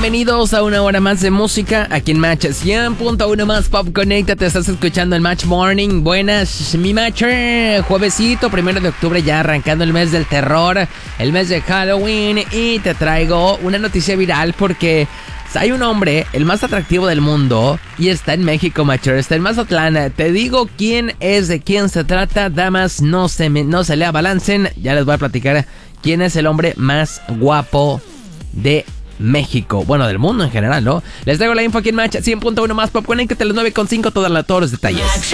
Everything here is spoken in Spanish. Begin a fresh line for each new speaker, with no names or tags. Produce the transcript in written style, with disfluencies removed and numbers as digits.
Bienvenidos a una hora más de música aquí en Match 100.1 más Pop Connecta. Te estás escuchando el Match Morning. Buenas, mi Matcher. Juevesito, 1 de octubre, ya arrancando el mes del terror, el mes de Halloween. Y te traigo una noticia viral porque hay un hombre, el más atractivo del mundo, y está en México, Matcher. Está en Mazatlán. Te digo quién es, de quién se trata. Damas, no se le abalancen. Ya les voy a platicar quién es el hombre más guapo de México, bueno, del mundo en general, ¿no? Les traigo la info aquí en Match 100.1 más Pop Connecta, los 9.5, todos los detalles.